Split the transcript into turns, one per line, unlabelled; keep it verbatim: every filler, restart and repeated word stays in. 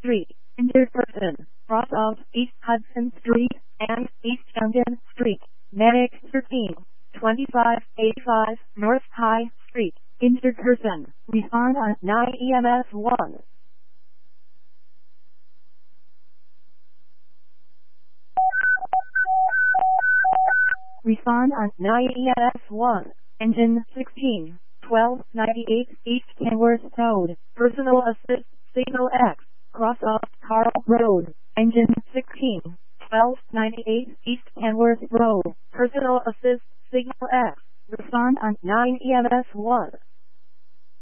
Street, injured person, cross of East Hudson Street and East Camden Street, medic thirteen, twenty-five eighty-five North High Street, injured person, respond on nine E M S one. Respond on nine E M S one, engine sixteen, twelve ninety-eight East Kenworth Road, personal assist, signal X, cross off Carl Road, engine sixteen, twelve ninety-eight East Kenworth Road, personal assist, signal X, respond on nine E M S one.